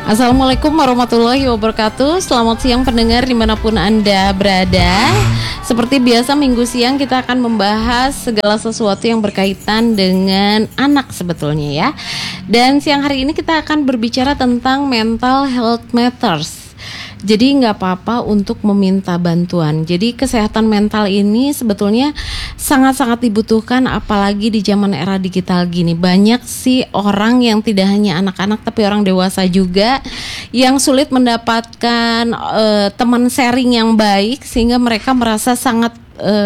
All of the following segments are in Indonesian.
Assalamualaikum warahmatullahi wabarakatuh. Selamat siang pendengar dimanapun Anda berada. Seperti biasa minggu siang kita akan membahas segala sesuatu yang berkaitan dengan anak sebetulnya ya. Dan siang hari ini kita akan berbicara tentang mental health matters. Jadi nggak apa-apa untuk meminta bantuan. Jadi kesehatan mental ini sebetulnya sangat-sangat dibutuhkan, apalagi di zaman era digital gini. Banyak sih orang yang tidak hanya anak-anak tapi orang dewasa juga yang sulit mendapatkan teman sharing yang baik, sehingga mereka merasa sangat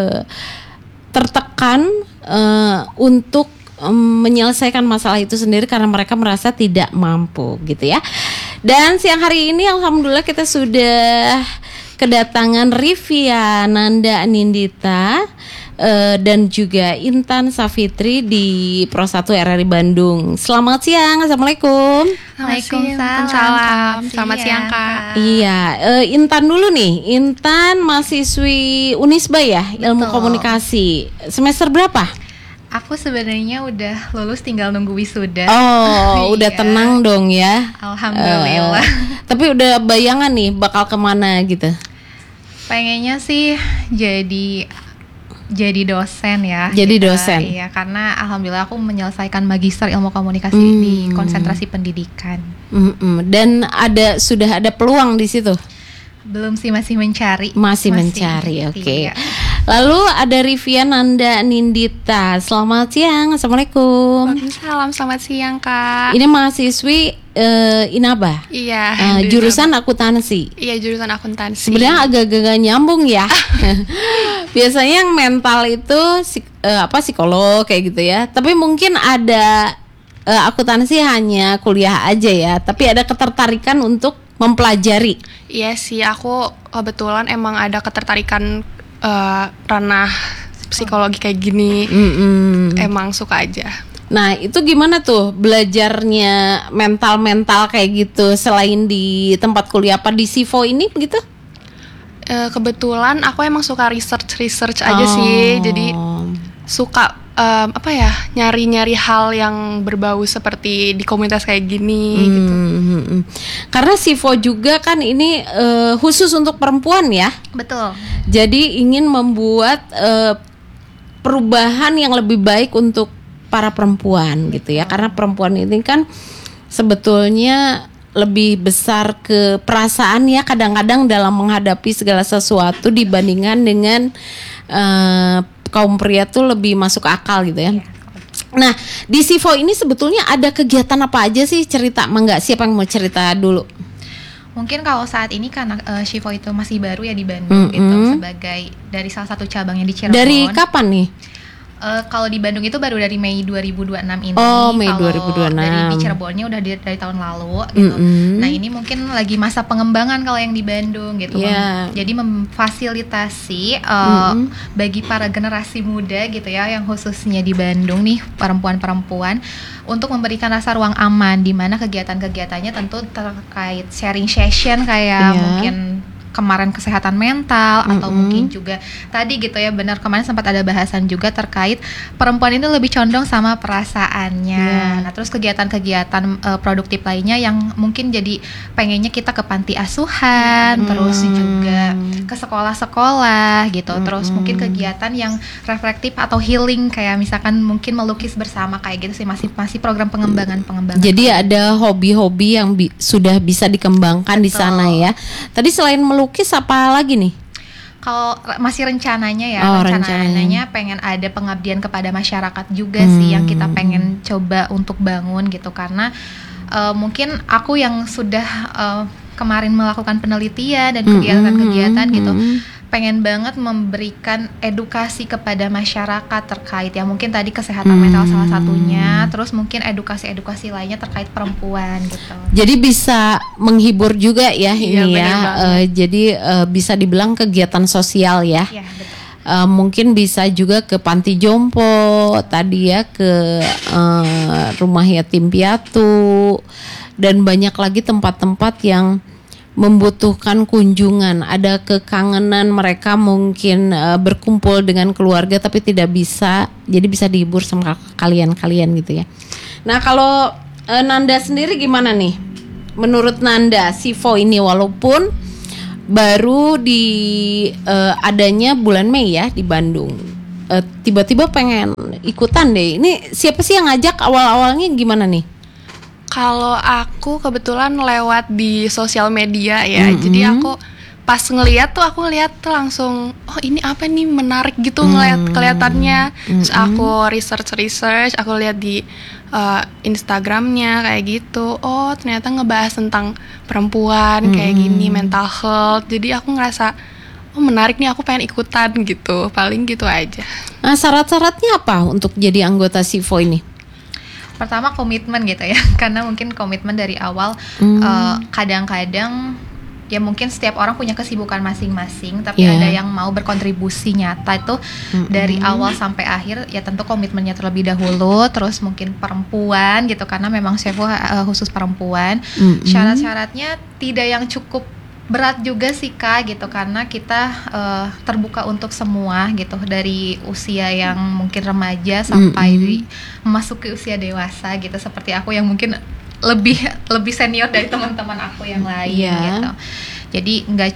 tertekan untuk menyelesaikan masalah itu sendiri karena mereka merasa tidak mampu gitu ya. Dan siang hari ini alhamdulillah kita sudah kedatangan Rivia Nanda Nindita dan juga Intan Safitri di Pro 1 RRI Bandung. Selamat siang, assalamualaikum. Waalaikumsalam. Selamat siang Kak. Iya, Intan dulu nih. Intan mahasiswi Unisba ya, Ilmu Komunikasi. Semester berapa? Aku sebenarnya udah lulus, tinggal nunggu wisuda. Oh, udah tenang dong ya. Alhamdulillah. Tapi udah bayangan nih bakal kemana gitu? Pengennya sih jadi dosen ya. Jadi dosen. Iya, karena alhamdulillah aku menyelesaikan magister ilmu komunikasi di konsentrasi pendidikan. Dan sudah ada peluang di situ? Belum sih, masih mencari. Masih mencari, oke. Iya. Lalu ada Rivia Nanda Nindita. Selamat siang, assalamualaikum. Waalaikumsalam, selamat siang Kak. Ini mahasiswi Inaba. Iya. Jurusan akuntansi. Iya, jurusan akuntansi. Sebenarnya agak-agak nyambung ya. Biasanya yang mental itu psikolog kayak gitu ya. Tapi mungkin ada akuntansi hanya kuliah aja ya. Tapi ada ketertarikan untuk mempelajari. Iya sih, aku kebetulan emang ada ketertarikan ranah psikologi kayak gini. Emang suka aja. Nah, itu gimana tuh belajarnya mental kayak gitu selain di tempat kuliah, apa di SIFO ini begitu? Kebetulan aku emang suka research aja sih. Jadi suka nyari-nyari hal yang berbau seperti di komunitas kayak gini gitu. Karena SIFO juga kan ini khusus untuk perempuan ya. Betul. Jadi ingin membuat perubahan yang lebih baik untuk para perempuan gitu ya. Karena perempuan ini kan sebetulnya lebih besar ke perasaan ya kadang-kadang dalam menghadapi segala sesuatu dibandingkan dengan kaum pria tuh lebih masuk akal gitu ya. Nah, di SIFO ini sebetulnya ada kegiatan apa aja sih? Cerita, enggak, siapa yang mau cerita dulu? Mungkin kalau saat ini karena SIFO itu masih baru ya di Bandung gitu, sebagai dari salah satu cabangnya di Cirebon. Dari kapan nih? Kalau di Bandung itu baru dari Mei 2026 ini. Oh, Mei kalau 2026. Dari di Cirebonnya udah dari tahun lalu gitu. Nah, ini mungkin lagi masa pengembangan kalau yang di Bandung gitu. Jadi memfasilitasi bagi para generasi muda gitu ya, yang khususnya di Bandung nih, perempuan-perempuan, untuk memberikan rasa ruang aman di mana kegiatan-kegiatannya tentu terkait sharing session kayak mungkin kemarin kesehatan mental atau mungkin juga tadi gitu ya, benar kemarin sempat ada bahasan juga terkait perempuan itu lebih condong sama perasaannya. Nah, terus kegiatan-kegiatan produktif lainnya yang mungkin jadi pengennya kita ke panti asuhan, terus juga ke sekolah-sekolah gitu. Terus mungkin kegiatan yang reflektif atau healing kayak misalkan mungkin melukis bersama kayak gitu sih, masih program pengembangan. Jadi ada hobi-hobi yang sudah bisa dikembangkan. Betul. Di sana ya. Tadi selain melukis apa lagi nih? Kalau masih rencananya ya, rencananya pengen ada pengabdian kepada masyarakat juga sih yang kita pengen coba untuk bangun gitu, karena mungkin aku yang sudah kemarin melakukan penelitian dan kegiatan-kegiatan gitu, pengen banget memberikan edukasi kepada masyarakat terkait ya mungkin tadi kesehatan mental salah satunya, terus mungkin edukasi lainnya terkait perempuan gitu. Jadi bisa menghibur juga ya ini ya. Jadi bisa dibilang kegiatan sosial ya. Iya, betul. Mungkin bisa juga ke panti jompo tadi ya, ke rumah yatim piatu, dan banyak lagi tempat-tempat yang membutuhkan kunjungan, ada kekangenan mereka mungkin berkumpul dengan keluarga tapi tidak bisa, jadi bisa dihibur sama kalian gitu ya. Nah kalau Nanda sendiri gimana nih? menurut Nanda, Sivo ini walaupun baru adanya bulan Mei ya di Bandung, tiba-tiba pengen ikutan deh. Ini siapa sih yang ngajak, awal-awalnya gimana nih? Kalau aku kebetulan lewat di sosial media ya, jadi aku pas ngeliat tuh langsung, oh ini apa nih, menarik gitu kelihatannya. Terus aku research, aku lihat di Instagramnya kayak gitu, oh ternyata ngebahas tentang perempuan kayak gini, mental health. Jadi aku ngerasa, oh menarik nih, aku pengen ikutan gitu, paling gitu aja. Nah, syarat-syaratnya apa untuk jadi anggota Sivo ini? Pertama komitmen gitu ya, karena mungkin komitmen dari awal. Kadang-kadang ya mungkin setiap orang punya kesibukan masing-masing, tapi ada yang mau berkontribusi nyata itu dari awal sampai akhir, ya tentu komitmennya terlebih dahulu. Terus mungkin perempuan gitu, karena memang Sivo khusus perempuan. Syarat-syaratnya tidak yang cukup berat juga sih Kak gitu, karena kita terbuka untuk semua gitu, dari usia yang mungkin remaja sampai memasuki usia dewasa gitu, seperti aku yang mungkin lebih senior dari teman-teman aku yang lain gitu. Jadi nggak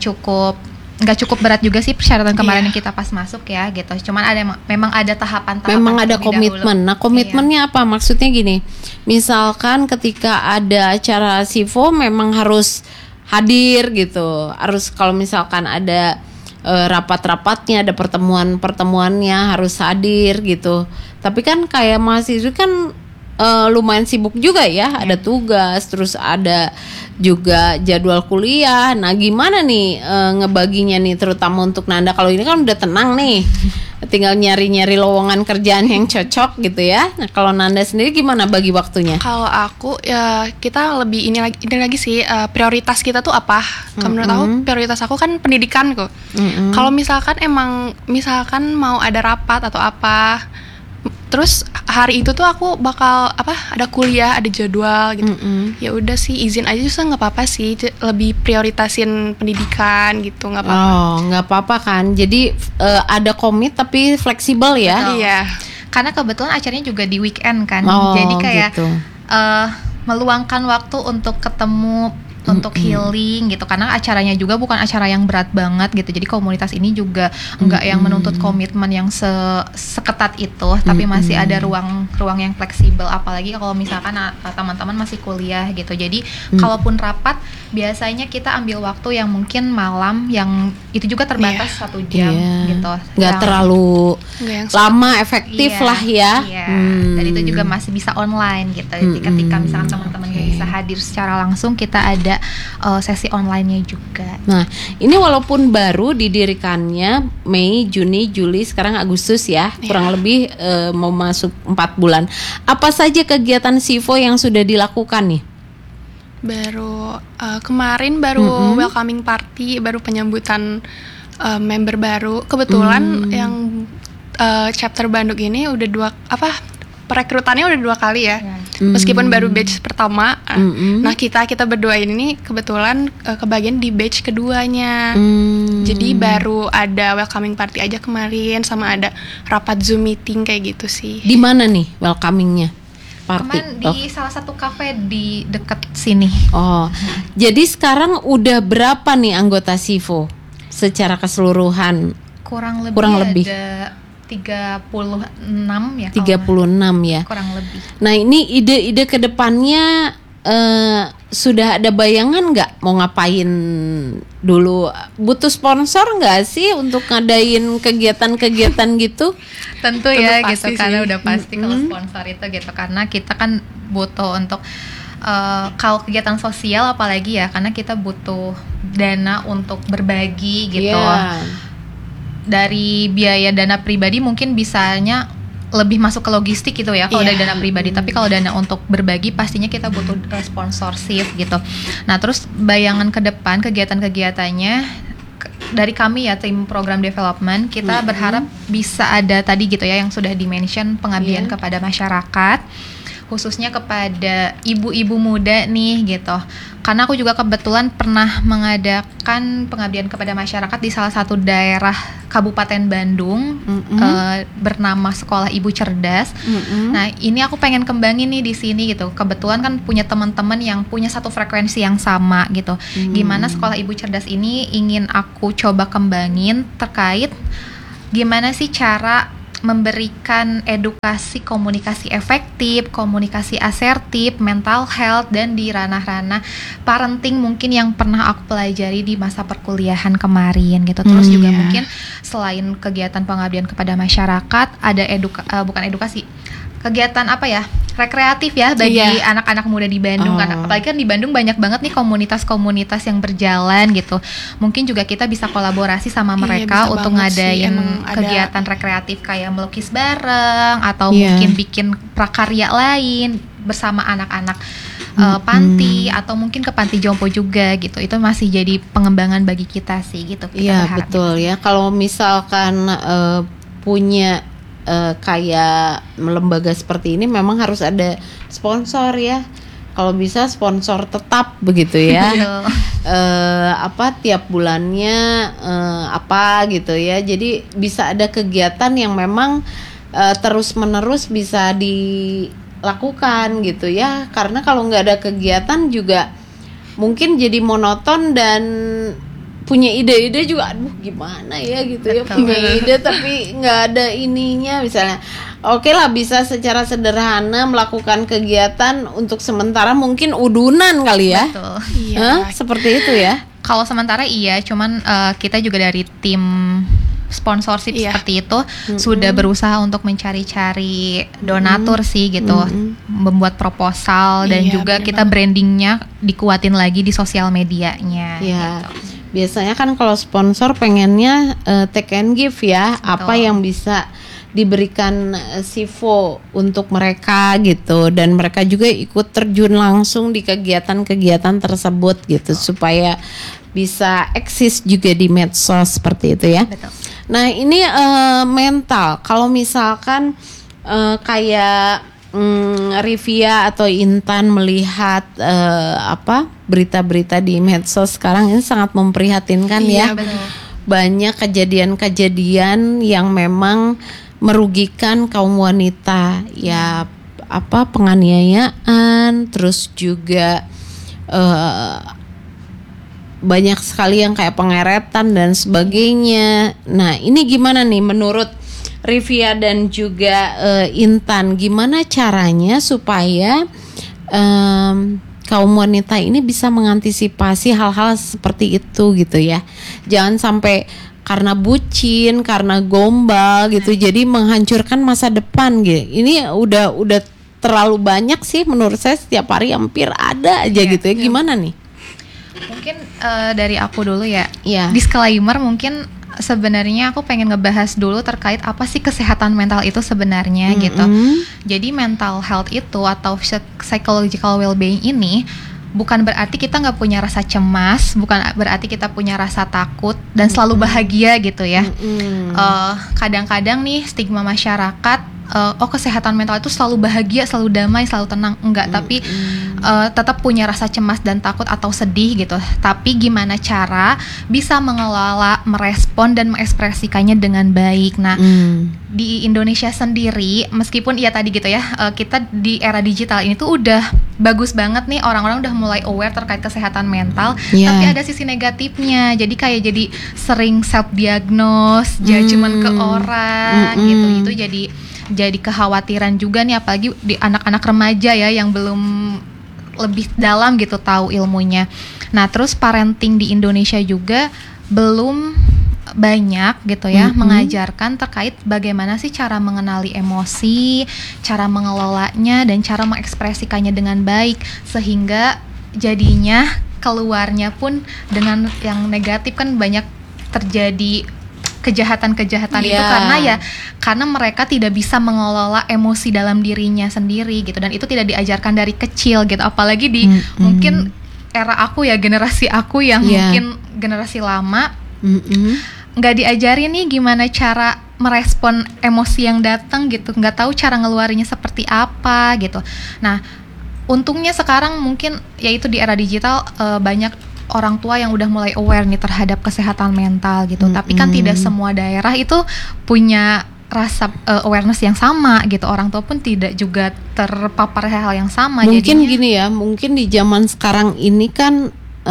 cukup berat juga sih persyaratan kemarin yang kita pas masuk ya gitu. Cuman memang ada tahapan-tahapan. Memang ada komitmen. Nah, komitmennya apa? Maksudnya gini, misalkan ketika ada acara Sivo memang harus hadir gitu. Harus, kalau misalkan ada rapat-rapatnya, ada pertemuan-pertemuannya harus hadir gitu. Tapi kan kayak mahasiswa kan lumayan sibuk juga ya, ada tugas, terus ada juga jadwal kuliah. Nah, gimana nih ngebaginya nih, terutama untuk Nanda? Kalau ini kan udah tenang nih, tinggal nyari-nyari lowongan kerjaan yang cocok gitu ya. Nah, kalau Nanda sendiri gimana bagi waktunya? Kalau aku ya, kita lebih ini lagi sih, prioritas kita tuh apa? Menurut aku prioritas aku kan pendidikanku. Kalau misalkan misalkan mau ada rapat atau apa, terus hari itu tuh aku bakal ada kuliah, ada jadwal gitu. Ya udah sih, izin aja susah, nggak apa-apa sih. Lebih prioritasin pendidikan gitu, nggak apa-apa. Oh, nggak apa-apa kan. Jadi ada komit tapi fleksibel ya. Betul. Iya. Karena kebetulan acaranya juga di weekend kan. Oh, jadi kayak gitu. meluangkan waktu untuk ketemu, untuk healing gitu, karena acaranya juga bukan acara yang berat banget gitu. Jadi komunitas ini juga enggak yang menuntut komitmen yang seketat itu, tapi masih ada ruang yang fleksibel, apalagi kalau misalkan teman-teman masih kuliah gitu. Jadi kalaupun rapat, biasanya kita ambil waktu yang mungkin malam, yang itu juga terbatas 1 jam gitu. Nggak terlalu lama, efektif lah ya. Dan itu juga masih bisa online gitu. Jadi ketika misalkan teman-teman nggak bisa hadir secara langsung, kita ada sesi online-nya juga. Nah, ini walaupun baru didirikannya Mei, Juni, Juli, sekarang Agustus ya, kurang lebih mau masuk 4 bulan. Apa saja kegiatan Sivo yang sudah dilakukan nih? Baru kemarin baru welcoming party, baru penyambutan member baru. Kebetulan yang chapter Bandung ini udah perekrutannya udah 2 kali ya. Meskipun baru batch pertama. Nah, kita berdua ini kebetulan kebagian di batch keduanya. Jadi baru ada welcoming party aja kemarin, sama ada rapat Zoom meeting kayak gitu sih. Di mana nih welcomingnya? Party. Kemarin di salah satu cafe di dekat sini. Oh, jadi sekarang udah berapa nih anggota Sivo secara keseluruhan? Kurang lebih. Ada 36 ya. 36 ya. Kurang lebih. Nah, ini ide-ide kedepannya sudah ada bayangan nggak mau ngapain dulu? Butuh sponsor nggak sih untuk ngadain kegiatan-kegiatan gitu? Tentu ya pasti gitu, karena sih. udah pasti kalau sponsor itu gitu, karena kita kan butuh untuk kalau kegiatan sosial apalagi ya, karena kita butuh dana untuk berbagi gitu. Dari biaya dana pribadi mungkin bisanya lebih masuk ke logistik gitu ya kalau dari dana pribadi, tapi kalau dana untuk berbagi pastinya kita butuh sponsorship gitu. Nah, terus bayangan ke depan kegiatan-kegiatannya dari kami ya, tim program development, kita berharap bisa ada tadi gitu ya yang sudah di-mention, pengabdian kepada masyarakat, khususnya kepada ibu-ibu muda nih gitu. Karena aku juga kebetulan pernah mengadakan pengabdian kepada masyarakat di salah satu daerah Kabupaten Bandung, bernama Sekolah Ibu Cerdas. Nah, ini aku pengen kembangin nih di sini gitu. Kebetulan kan punya teman-teman yang punya satu frekuensi yang sama gitu. Gimana Sekolah Ibu Cerdas ini ingin aku coba kembangin terkait gimana sih cara memberikan edukasi komunikasi efektif, komunikasi asertif, mental health, dan di ranah-ranah parenting mungkin yang pernah aku pelajari di masa perkuliahan kemarin gitu. Terus juga mungkin selain kegiatan pengabdian kepada masyarakat, ada bukan edukasi, kegiatan apa ya, rekreatif ya bagi anak-anak muda di Bandung. Karena apalagi kan di Bandung banyak banget nih komunitas-komunitas yang berjalan gitu. Mungkin juga kita bisa kolaborasi sama mereka untuk ngadain kegiatan rekreatif kayak melukis bareng atau mungkin bikin prakarya lain bersama anak-anak panti atau mungkin ke panti jompo juga gitu. Itu masih jadi pengembangan bagi kita sih gitu. Iya betul ya. Kalau misalkan punya kayak lembaga seperti ini memang harus ada sponsor ya. Kalau bisa sponsor tetap begitu ya. Tiap bulannya apa gitu ya. Jadi bisa ada kegiatan yang memang terus menerus bisa dilakukan gitu ya. Karena kalau nggak ada kegiatan juga mungkin jadi monoton dan punya ide-ide juga, aduh gimana ya gitu. Betul. Ya punya ide tapi nggak ada ininya. Misalnya oke lah, bisa secara sederhana melakukan kegiatan untuk sementara, mungkin udunan kali ya. Betul. Seperti itu ya. Kalau sementara iya, cuman kita juga dari tim sponsorship seperti itu sudah berusaha untuk mencari-cari donatur sih gitu, membuat proposal dan juga kita brandingnya dikuatin lagi di sosial medianya. Gitu. Biasanya kan kalau sponsor pengennya take and give ya. Betul. Apa yang bisa diberikan Sivo untuk mereka gitu, dan mereka juga ikut terjun langsung di kegiatan-kegiatan tersebut gitu, supaya bisa eksis juga di medsos seperti itu ya. Betul. Nah ini mental, kalau misalkan kayak Rivia atau Intan melihat berita-berita di medsos sekarang ini sangat memprihatinkan ya. Betul. Banyak kejadian-kejadian yang memang merugikan kaum wanita ya, penganiayaan, terus juga banyak sekali yang kayak pengeretan dan sebagainya. Nah ini gimana nih menurut Rivia dan juga Intan, gimana caranya supaya kaum wanita ini bisa mengantisipasi hal-hal seperti itu gitu ya. Jangan sampai karena bucin, karena gombal gitu, jadi menghancurkan masa depan gitu. Ini udah terlalu banyak sih menurut saya, setiap hari hampir ada aja gitu ya. Gimana nih? Mungkin dari aku dulu ya. Disclaimer mungkin sebenarnya aku pengen ngebahas dulu terkait apa sih kesehatan mental itu sebenarnya gitu. Jadi mental health itu atau psychological well-being ini bukan berarti kita nggak punya rasa cemas, bukan berarti kita punya rasa takut dan selalu bahagia gitu ya. Kadang-kadang nih stigma masyarakat, kesehatan mental itu selalu bahagia, selalu damai, selalu tenang. Enggak, tapi tetap punya rasa cemas dan takut atau sedih gitu. Tapi gimana cara bisa mengelola, merespon dan mengekspresikannya dengan baik. Nah, di Indonesia sendiri, meskipun tadi gitu ya, kita di era digital ini tuh udah bagus banget nih, orang-orang udah mulai aware terkait kesehatan mental. Tapi ada sisi negatifnya. Jadi kayak sering self diagnose, judgement ke orang gitu. Itu jadi kekhawatiran juga nih, apalagi di anak-anak remaja ya yang belum lebih dalam gitu tahu ilmunya. Nah, terus parenting di Indonesia juga belum banyak gitu ya mengajarkan terkait bagaimana sih cara mengenali emosi, cara mengelolanya dan cara mengekspresikannya dengan baik, sehingga jadinya keluarnya pun dengan yang negatif. Kan banyak terjadi kejahatan-kejahatan itu karena mereka tidak bisa mengelola emosi dalam dirinya sendiri gitu, dan itu tidak diajarkan dari kecil gitu. Apalagi di mungkin era aku ya, generasi aku yang mungkin generasi lama nggak diajarin nih gimana cara merespon emosi yang datang gitu, nggak tahu cara ngeluarinnya seperti apa gitu. Nah, untungnya sekarang mungkin yaitu di era digital banyak orang tua yang udah mulai aware nih terhadap kesehatan mental gitu. Tapi kan tidak semua daerah itu punya rasa awareness yang sama gitu. Orang tua pun tidak juga terpapar hal yang sama. Mungkin jadinya, gini ya, mungkin di zaman sekarang ini kan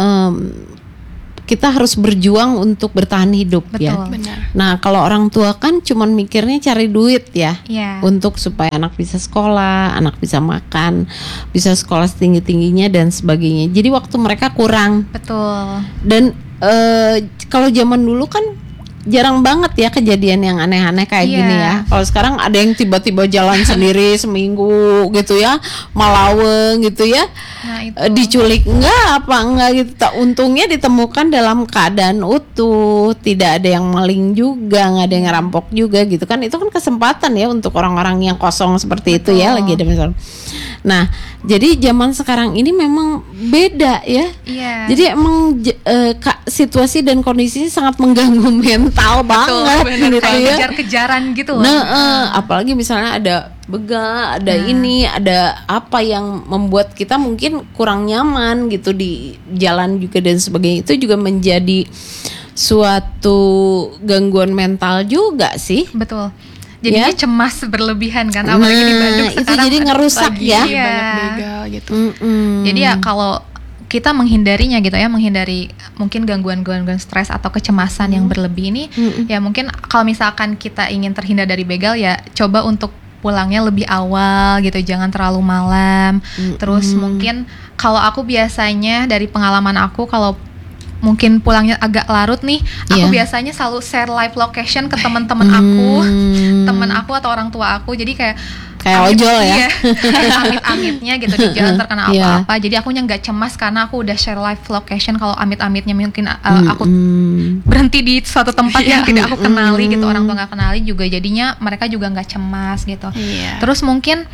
kita harus berjuang untuk bertahan hidup. betul. Ya. Benar. Nah, kalau orang tua kan cuman mikirnya cari duit ya, Iya. untuk supaya anak bisa sekolah, anak bisa makan, bisa sekolah setinggi-tingginya dan sebagainya. Jadi waktu mereka kurang. Betul. Dan kalau zaman dulu kan jarang banget ya kejadian yang aneh-aneh kayak Iya. gini ya. Kalau sekarang ada yang tiba-tiba jalan sendiri seminggu gitu ya, malaweng gitu ya. Nah, itu. Diculik enggak gitu. Untungnya ditemukan dalam keadaan utuh, tidak ada yang maling juga, nggak ada yang ngerampok juga gitu kan. Itu kan kesempatan ya untuk orang-orang yang kosong seperti itu ya, lagi ada masalah. Nah, jadi zaman sekarang ini memang beda ya. Iya. Jadi emang situasi dan kondisinya sangat mengganggu mental banget gitu kayak ya. kejar-kejaran gitu loh. Nah, apalagi misalnya ada begal, ada ini, ada apa yang membuat kita mungkin kurang nyaman gitu di jalan juga dan sebagainya. Itu juga menjadi suatu gangguan mental juga sih. Betul. Jadinya Ya. cemas berlebihan kan, apalagi di Bandung itu sekarang. jadi ngerusak Lagi ya. Iya. banyak begal gitu. Jadi ya kalau kita menghindarinya gitu ya, menghindari mungkin gangguan-gangguan stres atau kecemasan yang berlebih ini, ya mungkin kalau misalkan kita ingin terhindar dari begal ya coba untuk pulangnya lebih awal gitu, jangan terlalu malam. Terus mungkin kalau aku biasanya dari pengalaman aku, kalau mungkin pulangnya agak larut nih, aku biasanya selalu share live location ke teman-teman aku, teman aku atau orang tua aku. Jadi kayak ojol ya. Iya, amit-amitnya gitu di jalan terkena apa-apa. Jadi akunya nggak cemas karena aku udah share live location. Kalau amit-amitnya mungkin aku berhenti di suatu tempat yang tidak aku kenali gitu, orang tua nggak kenali juga, jadinya mereka juga nggak cemas gitu. Iya. Terus mungkin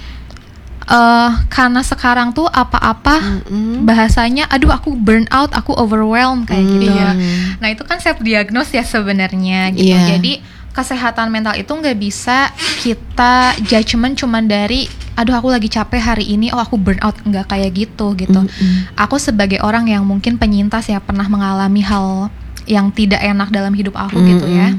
karena sekarang tuh apa-apa bahasanya, aduh aku burn out, aku overwhelmed kayak gitu. Iya. Nah itu kan self diagnose ya sebenarnya gitu. Iya. Jadi kesehatan mental itu nggak bisa kita judgement cuman dari aduh aku lagi capek hari ini, oh aku burn out, nggak kayak gitu. Aku sebagai orang yang mungkin penyintas ya, pernah mengalami hal yang tidak enak dalam hidup aku gitu ya.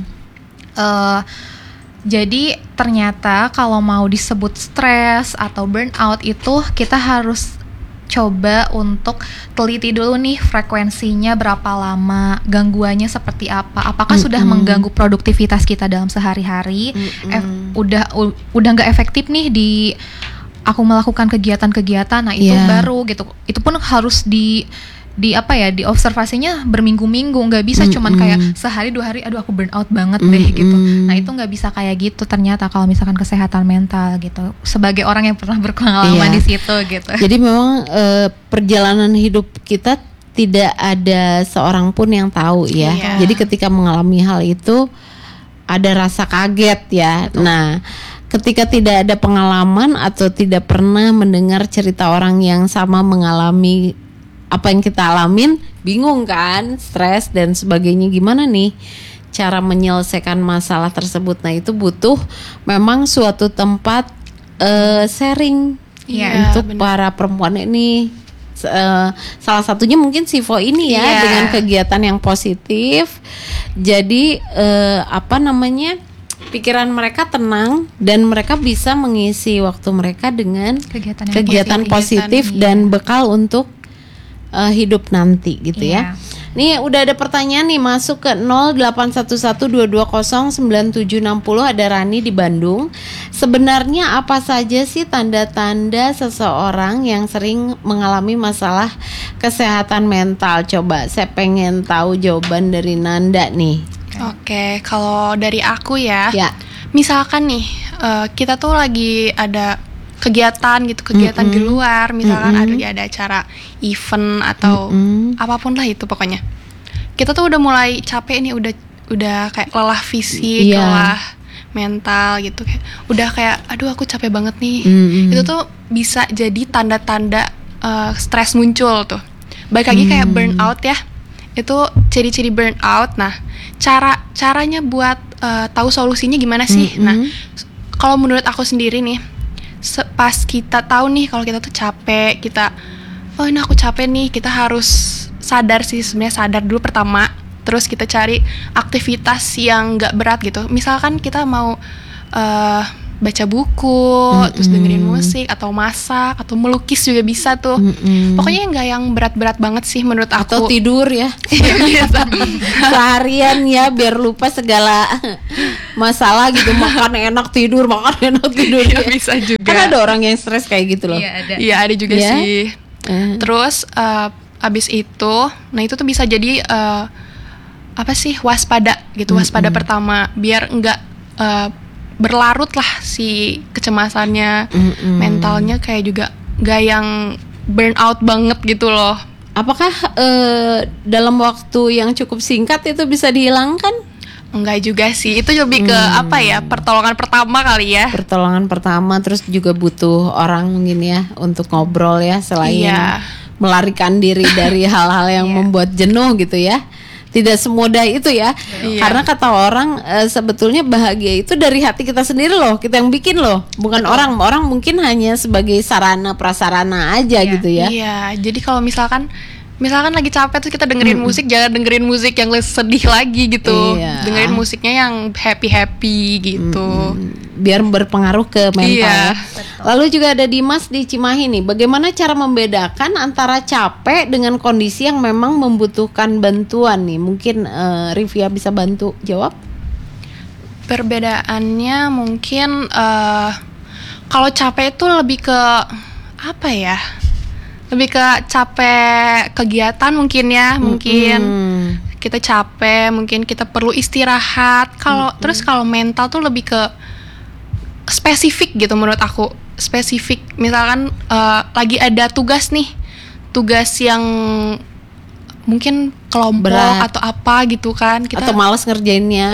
Jadi ternyata kalau mau disebut stres atau burnout itu kita harus coba untuk teliti dulu nih frekuensinya berapa lama, gangguannya seperti apa, apakah sudah mengganggu produktivitas kita dalam sehari-hari, udah nggak efektif nih di aku melakukan kegiatan-kegiatan. Nah itu baru gitu, itu pun harus di observasinya berminggu-minggu, nggak bisa cuman kayak sehari 2 hari aduh aku burn out banget deh gitu. Nah itu nggak bisa kayak gitu ternyata kalau misalkan kesehatan mental gitu, sebagai orang yang pernah berpengalaman di situ gitu. Jadi memang perjalanan hidup kita tidak ada seorang pun yang tahu ya. Jadi ketika mengalami hal itu ada rasa kaget ya. Betul. Nah ketika tidak ada pengalaman atau tidak pernah mendengar cerita orang yang sama mengalami apa yang kita alamin, bingung kan, stres dan sebagainya, gimana nih cara menyelesaikan masalah tersebut. Nah itu butuh memang suatu tempat sharing untuk para perempuan ini. Salah satunya mungkin Sivo ini ya, dengan kegiatan yang positif. Jadi pikiran mereka tenang dan mereka bisa mengisi waktu mereka dengan kegiatan positif dan bekal untuk hidup nanti gitu ya. Nih udah ada pertanyaan nih masuk ke 081122097760. Ada Rani di Bandung. Sebenarnya apa saja sih tanda-tanda seseorang yang sering mengalami masalah kesehatan mental? Coba saya pengen tahu jawaban dari Nanda nih. Oke, kalau dari aku ya. Misalkan nih kita tuh lagi ada kegiatan di luar, misalkan ada acara event atau apapun lah itu pokoknya. Kita tuh udah mulai capek nih, udah kayak lelah fisik, lelah mental gitu, kayak udah kayak aduh aku capek banget nih. Itu tuh bisa jadi tanda-tanda stres muncul tuh. Baik lagi kayak burnout ya. Itu ciri-ciri burnout. Nah, caranya buat tahu solusinya gimana sih. Nah, kalau menurut aku sendiri nih, pas kita tahu nih kalau kita tuh capek, oh ini aku capek nih, kita harus sadar sih, sebenarnya sadar dulu pertama. Terus kita cari aktivitas yang gak berat gitu. Misalkan kita mau baca buku, terus dengerin musik, atau masak, atau melukis juga bisa tuh. Pokoknya nggak yang berat-berat banget sih menurut aku. Atau tidur ya. Seharian ya, biar lupa segala masalah gitu. Makan enak tidur ya. Bisa juga. Kan ada orang yang stres kayak gitu loh. Iya ada juga sih. Terus abis itu, nah itu tuh bisa jadi waspada gitu. Waspada pertama, biar nggak berlarut lah si kecemasannya, mentalnya kayak juga gak yang burn out banget gitu loh. Apakah dalam waktu yang cukup singkat itu bisa dihilangkan? Enggak juga sih, itu lebih ke pertolongan pertama kali ya. Pertolongan pertama, terus juga butuh orang mungkin ya untuk ngobrol ya, selain melarikan diri dari hal-hal yang membuat jenuh gitu ya. Tidak semudah itu ya. Karena kata orang sebetulnya bahagia itu dari hati kita sendiri loh, kita yang bikin loh, bukan orang mungkin hanya sebagai sarana prasarana aja gitu ya. Iya, jadi kalau misalkan lagi capek terus kita dengerin musik, jangan dengerin musik yang sedih lagi gitu. Dengerin musiknya yang happy gitu. Biar berpengaruh ke mental. Lalu juga ada Dimas di Cimahi nih. Bagaimana cara membedakan antara capek dengan kondisi yang memang membutuhkan bantuan nih? Mungkin Rivia bisa bantu jawab? Perbedaannya mungkin kalau capek itu lebih ke apa ya? Lebih ke capek kegiatan mungkin ya, mungkin kita capek, mungkin kita perlu istirahat. Terus kalau mental tuh lebih ke spesifik gitu menurut aku. Spesifik, misalkan lagi ada tugas nih, tugas yang mungkin kelompok berat, atau apa gitu kan, atau malas ngerjainnya.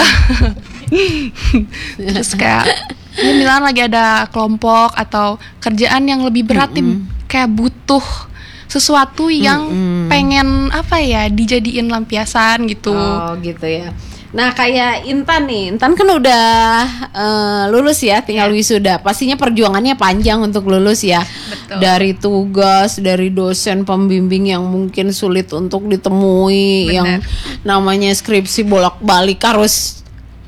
Terus kayak misalkan lagi ada kelompok atau kerjaan yang lebih berat nih, kayak butuh sesuatu yang pengen dijadiin lampiasan gitu. Oh gitu ya. Nah kayak Intan nih, Intan kan udah lulus ya, tinggal wisuda. Pastinya perjuangannya panjang untuk lulus ya. Betul. Dari tugas, dari dosen pembimbing yang mungkin sulit untuk ditemui. Bener. Yang namanya skripsi bolak-balik harus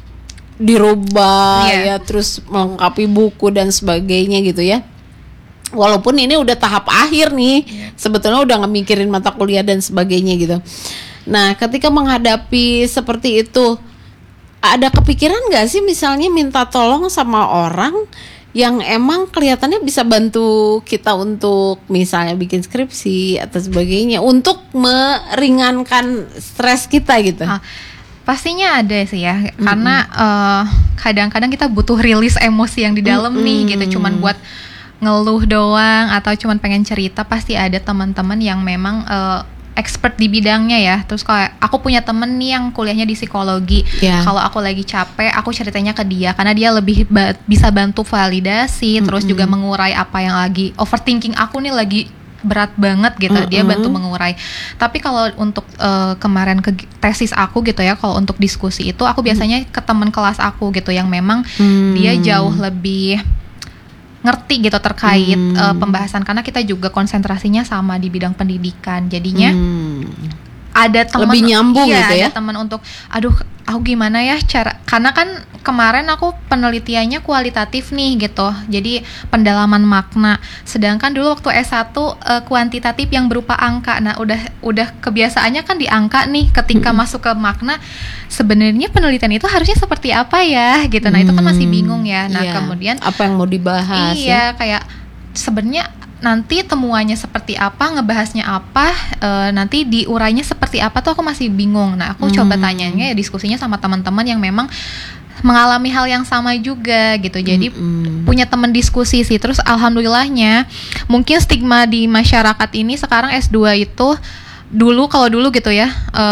dirubah ya, terus melengkapi buku dan sebagainya gitu ya. Walaupun ini udah tahap akhir nih, sebetulnya udah nggak mikirin mata kuliah dan sebagainya gitu. Nah, ketika menghadapi seperti itu, ada kepikiran nggak sih misalnya minta tolong sama orang yang emang kelihatannya bisa bantu kita untuk misalnya bikin skripsi atau sebagainya, untuk meringankan stres kita gitu? Pastinya ada sih ya, karena kadang-kadang kita butuh rilis emosi yang di dalam nih gitu, cuman buat ngeluh doang atau cuman pengen cerita. Pasti ada teman-teman yang memang expert di bidangnya ya. Terus kalau aku punya temen nih yang kuliahnya di psikologi, kalau aku lagi capek aku ceritanya ke dia karena dia lebih bisa bantu validasi, terus juga mengurai apa yang lagi overthinking aku nih lagi berat banget gitu, dia bantu mengurai. Tapi kalau untuk kemarin ke tesis aku gitu ya, kalau untuk diskusi itu aku biasanya ke teman kelas aku gitu yang memang dia jauh lebih ngerti gitu terkait pembahasan, karena kita juga konsentrasinya sama di bidang pendidikan, jadinya ada teman lebih nyambung gitu ya. Ada teman untuk aku gimana ya cara, karena kan kemarin aku penelitiannya kualitatif nih gitu, jadi pendalaman makna, sedangkan dulu waktu S1 kuantitatif yang berupa angka. Nah udah kebiasaannya kan di angka nih, ketika masuk ke makna sebenarnya penelitian itu harusnya seperti apa ya gitu. Nah itu kan masih bingung ya. Nah kemudian apa yang mau dibahas kayak sebenarnya nanti temuannya seperti apa, ngebahasnya apa, nanti diurainya seperti apa tuh aku masih bingung. Nah aku coba tanyanya diskusinya sama teman-teman yang memang mengalami hal yang sama juga gitu. Jadi punya teman diskusi sih. Terus alhamdulillahnya mungkin stigma di masyarakat ini sekarang S2 itu kalau dulu gitu ya,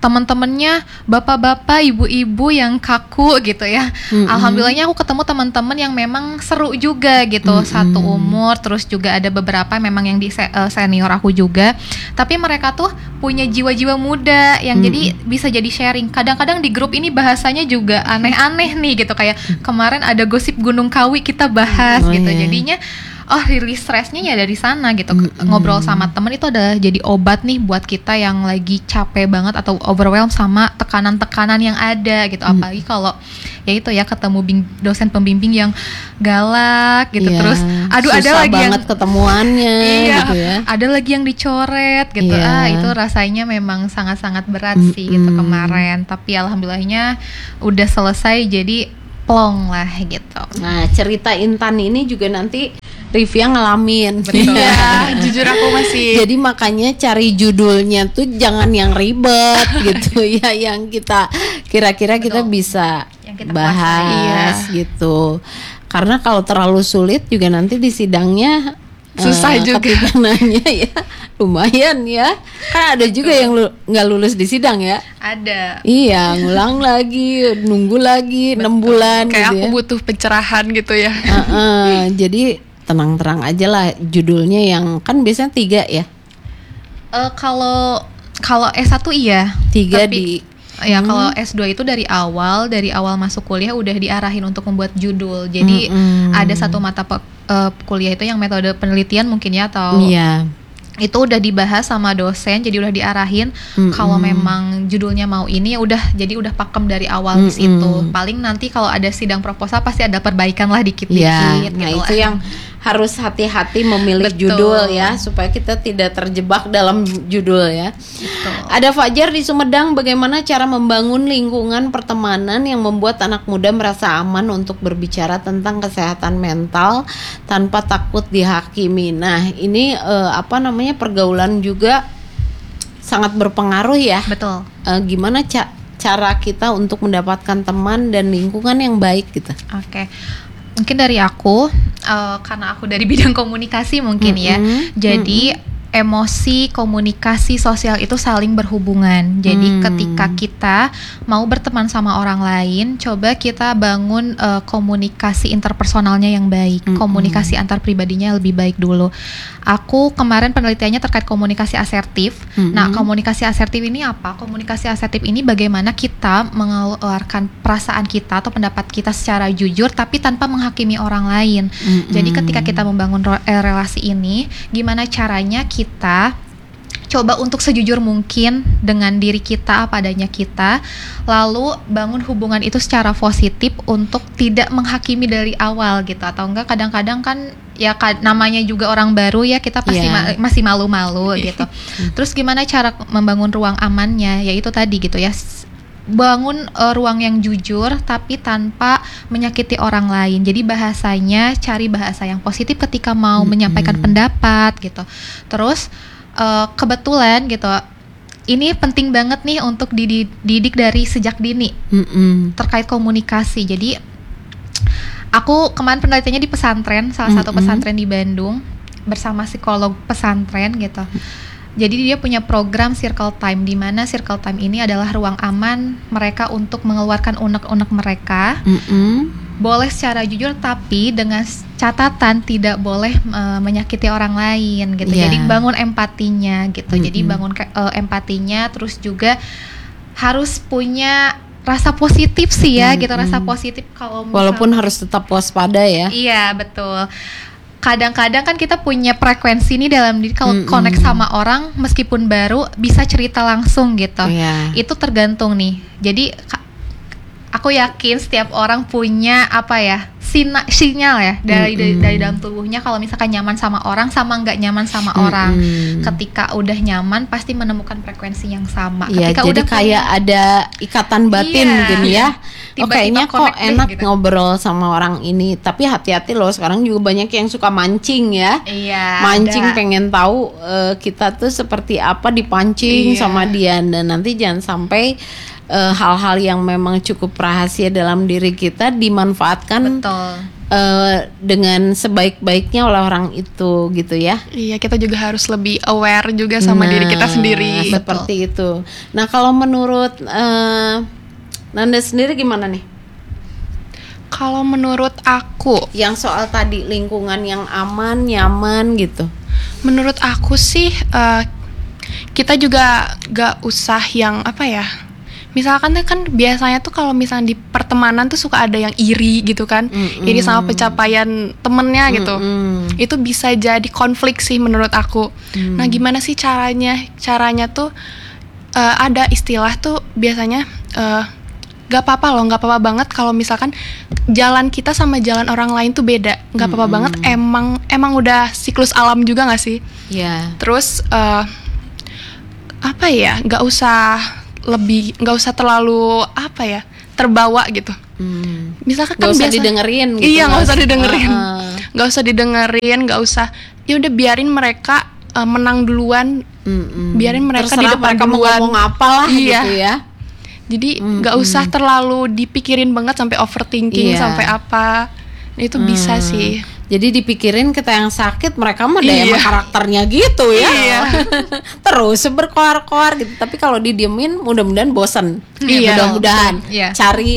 teman-temannya bapak-bapak, ibu-ibu yang kaku gitu ya. Alhamdulillahnya aku ketemu teman-teman yang memang seru juga gitu, satu umur, terus juga ada beberapa memang yang di senior aku juga. Tapi mereka tuh punya jiwa-jiwa muda yang jadi bisa jadi sharing. Kadang-kadang di grup ini bahasanya juga aneh-aneh nih gitu, kayak kemarin ada gosip Gunung Kawi kita bahas gitu. Jadinya rilis stresnya ya dari sana gitu. Ngobrol sama temen itu adalah jadi obat nih buat kita yang lagi capek banget atau overwhelmed sama tekanan-tekanan yang ada gitu. Apalagi kalau ya itu ya ketemu dosen pembimbing yang galak gitu. Terus aduh ada lagi banget yang ketemuannya gitu ya. Ada lagi yang dicoret gitu. Itu rasanya memang sangat-sangat berat sih gitu kemarin. Tapi alhamdulillahnya udah selesai, jadi plong lah gitu. Nah, cerita Intan ini juga nanti Rivia ngalamin. Betul. Ya, jujur aku masih. Jadi makanya cari judulnya tuh jangan yang ribet gitu ya, yang kita kira-kira kita bisa yang kita bahas gitu. Karena kalau terlalu sulit juga nanti di sidangnya susah juga. Ketika nanya ya lumayan ya. Kan ada juga yang nggak lulus di sidang ya. Ada. Iya, ngulang lagi, nunggu lagi 6 bulan. Kayak gitu aku ya. butuh pencerahan gitu ya. Jadi tenang-tenang aja lah judulnya, yang kan biasanya 3 ya. Kalau S1 iya. 3 tapi, di ya kalau S2 itu dari awal masuk kuliah udah diarahin untuk membuat judul. Jadi ada satu mata kuliah itu yang metode penelitian mungkin ya, atau itu udah dibahas sama dosen, jadi udah diarahin kalau memang judulnya mau ini ya udah pakem dari awal di situ. Paling nanti kalau ada sidang proposal pasti ada perbaikan lah dikit-dikit. Nah gitu itu yang harus hati-hati memilih judul ya, supaya kita tidak terjebak dalam judul ya. Betul. Ada Fajar di Sumedang, bagaimana cara membangun lingkungan pertemanan yang membuat anak muda merasa aman untuk berbicara tentang kesehatan mental tanpa takut dihakimi. Nah ini pergaulan juga sangat berpengaruh ya. Betul. Gimana cara kita untuk mendapatkan teman dan lingkungan yang baik gitu? Oke. Mungkin dari aku, karena aku dari bidang komunikasi mungkin ya. Jadi emosi, komunikasi, sosial itu saling berhubungan. Jadi ketika kita mau berteman sama orang lain, coba kita bangun komunikasi interpersonalnya yang baik, komunikasi antar pribadinya lebih baik dulu. Aku kemarin penelitiannya terkait komunikasi asertif. Nah, komunikasi asertif ini apa? Komunikasi asertif ini bagaimana kita mengeluarkan perasaan kita atau pendapat kita secara jujur tapi tanpa menghakimi orang lain. Jadi ketika kita membangun relasi ini, gimana caranya kita coba untuk sejujur mungkin dengan diri kita apa adanya kita, lalu bangun hubungan itu secara positif untuk tidak menghakimi dari awal gitu. Atau enggak kadang-kadang kan ya namanya juga orang baru ya, kita pasti masih malu-malu gitu. Terus gimana cara membangun ruang amannya, yaitu tadi gitu ya, bangun ruang yang jujur tapi tanpa menyakiti orang lain. Jadi bahasanya cari bahasa yang positif ketika mau menyampaikan pendapat gitu. Terus kebetulan gitu, ini penting banget nih untuk dididik dari sejak dini terkait komunikasi. Jadi aku kemarin penelitiannya di pesantren, salah satu pesantren di Bandung bersama psikolog pesantren gitu. Jadi dia punya program Circle Time, di mana Circle Time ini adalah ruang aman mereka untuk mengeluarkan unek-unek mereka. Boleh secara jujur tapi dengan catatan tidak boleh menyakiti orang lain gitu. Jadi bangun empatinya gitu. Jadi bangun empatinya, terus juga harus punya rasa positif sih ya gitu, rasa positif kalau walaupun harus tetap waspada ya. Iya, betul. Kadang-kadang kan kita punya frekuensi nih dalam diri, kalau connect sama orang meskipun baru bisa cerita langsung gitu. Itu tergantung nih. Jadi aku yakin setiap orang punya sinyal ya dari dalam tubuhnya kalau misalkan nyaman sama orang sama nggak nyaman sama orang. Ketika udah nyaman pasti menemukan frekuensi yang sama. Ketika jadi udah kayak ada ikatan batin mungkin ya. Kayaknya kok enak gitu ngobrol sama orang ini. Tapi hati-hati loh, sekarang juga banyak yang suka mancing ya. Mancing pengen tahu kita tuh seperti apa, dipancing sama dia. Dan nanti jangan sampai hal-hal yang memang cukup rahasia dalam diri kita dimanfaatkan dengan sebaik-baiknya oleh orang itu gitu ya. Iya, kita juga harus lebih aware juga sama diri kita sendiri. Seperti itu. Nah, kalau menurut Nanda sendiri gimana nih? Kalau menurut aku, yang soal tadi lingkungan yang aman, nyaman gitu. Menurut aku sih kita juga gak usah yang apa ya. Misalkan kan biasanya tuh kalau misalnya di pertemanan tuh suka ada yang iri gitu kan, iri sama pencapaian temennya gitu. Itu bisa jadi konflik sih menurut aku. Nah, gimana sih caranya? Caranya tuh ada istilah tuh biasanya gak apa-apa loh, gak apa-apa banget kalau misalkan jalan kita sama jalan orang lain tuh beda. Gak apa-apa banget, emang udah siklus alam juga gak sih? Yeah. Terus apa ya, gak usah terlalu apa ya, terbawa gitu. Misalkan kan usah didengerin gitu. Iya, gak usah didengerin. Gak usah didengerin, gak usah. Ya udah biarin mereka menang duluan. Biarin mereka terserah di depan mereka duluan. mau ngomong apalah gitu ya. Jadi gak usah terlalu dipikirin banget sampai overthinking sampai apa. Itu bisa sih. Jadi dipikirin kita yang sakit, mereka mah emang karakternya gitu ya. Terus berkoar-koar gitu. Tapi kalau didiemin mudah-mudahan bosan. Mudah-mudahan cari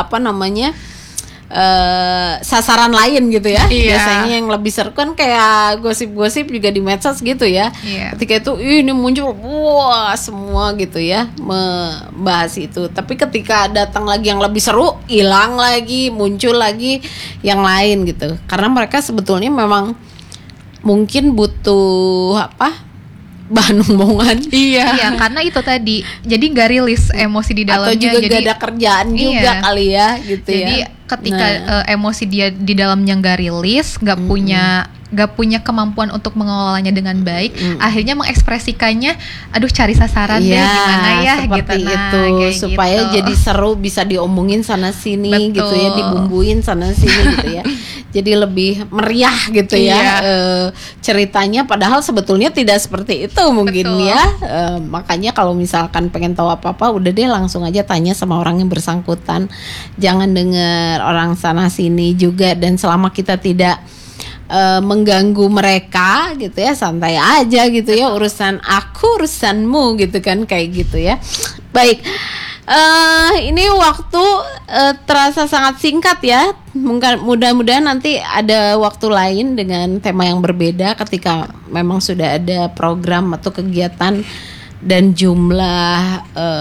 sasaran lain gitu ya. Biasanya yang lebih seru kan kayak gosip-gosip juga di medsos gitu ya. Ketika itu ini muncul semua gitu ya membahas itu. Tapi ketika datang lagi yang lebih seru, hilang lagi, muncul lagi yang lain gitu. Karena mereka sebetulnya memang mungkin butuh bahan omongan. Iya, karena itu tadi jadi nggak rilis emosi di dalamnya. Atau juga jadi, gak ada kerjaan juga kali ya gitu. Jadi ketika emosi dia di dalamnya nggak rilis, nggak punya kemampuan untuk mengelolanya dengan baik, akhirnya mengekspresikannya, aduh cari sasaran deh gimana ya seperti gitu. Itu supaya jadi seru, bisa diomongin sana sini gitu ya, dibumbuin sana sini gitu ya. Jadi lebih meriah gitu ya ceritanya, padahal sebetulnya tidak seperti itu mungkin ya. Makanya kalau misalkan pengen tahu apa-apa, udah deh langsung aja tanya sama orang yang bersangkutan. Jangan dengar orang sana sini juga, dan selama kita tidak mengganggu mereka gitu ya, santai aja gitu ya, urusan aku urusanmu gitu kan, kayak gitu ya. Baik, ini waktu terasa sangat singkat ya. Mudah-mudahan nanti ada waktu lain dengan tema yang berbeda ketika memang sudah ada program atau kegiatan dan jumlah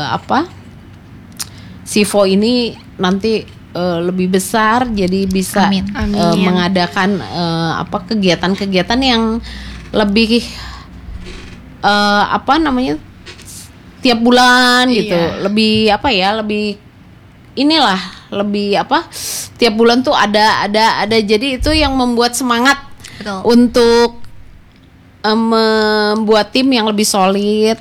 Sivo ini nanti lebih besar, jadi bisa mengadakan kegiatan-kegiatan yang lebih tiap bulan gitu. Lebih tiap bulan tuh ada. Jadi itu yang membuat semangat untuk membuat tim yang lebih solid.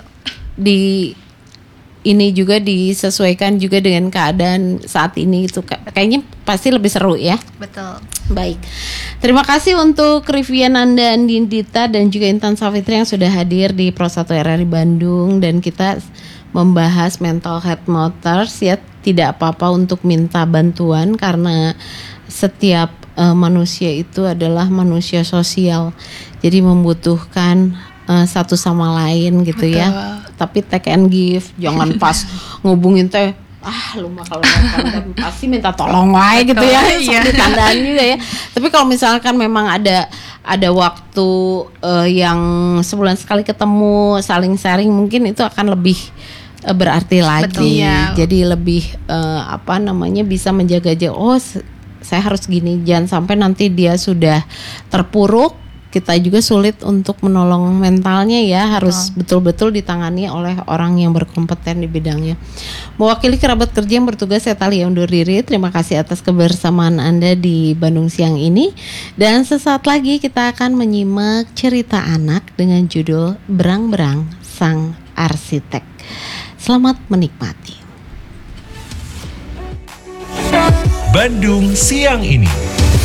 Ini juga disesuaikan juga dengan keadaan saat ini, itu kayaknya pasti lebih seru ya. Betul. Baik, terima kasih untuk review Nanda Andindita dan juga Intan Savitri yang sudah hadir di Pro 1 RRI Bandung, dan kita membahas mental health matters ya. Tidak apa-apa untuk minta bantuan, karena setiap manusia itu adalah manusia sosial, jadi membutuhkan satu sama lain gitu. Betul. Ya. Tapi take and give, jangan pas ngubungin teh lu mah kalau pasti minta tolong wae gitu ya. Seperti tandaan juga ya. Tapi kalau misalkan memang ada waktu yang sebulan sekali ketemu, saling sharing, mungkin itu akan lebih berarti lagi. Betul, ya. Jadi lebih bisa menjaga saya harus gini, jangan sampai nanti dia sudah terpuruk, kita juga sulit untuk menolong mentalnya ya. Harus betul-betul ditangani oleh orang yang berkompeten di bidangnya. Mewakili kerabat kerja yang bertugas, saya Thalia undur diri. Terima kasih atas kebersamaan Anda di Bandung siang ini. Dan sesaat lagi kita akan menyimak cerita anak dengan judul Berang-berang Sang Arsitek. Selamat menikmati. Bandung siang ini.